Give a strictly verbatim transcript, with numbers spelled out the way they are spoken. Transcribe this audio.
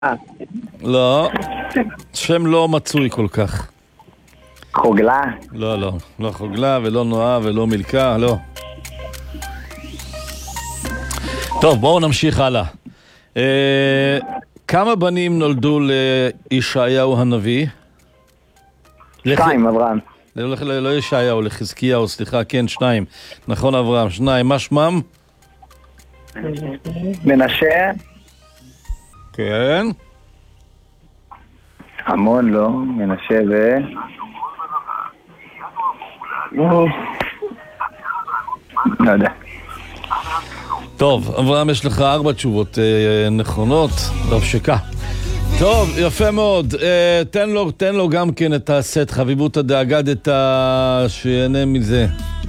לא, שם לא מצוי כל כך. חוגלה? לא, לא, לא חוגלה ולא נועה ולא מילכה, לא. טוב, בואו נמשיך הלאה. אה, כמה בנים נולדו לישעיהו הנביא? שתיים, אברהם. לא, לא, לא ישעיהו, לחזקיהו, סליחה, כן, שניים. נכון, אברהם, שניים. מה שמם? מנשה? כן. המון לא, מנשה ו... לא יודע. טוב, אברהם, יש לך ארבע תשובות אה, נכונות, טוב שקה. טוב, יפה מאוד. אה, תן לו, תן לו גם כן את הסט, חביבות הדאגדת, שיהנה מזה.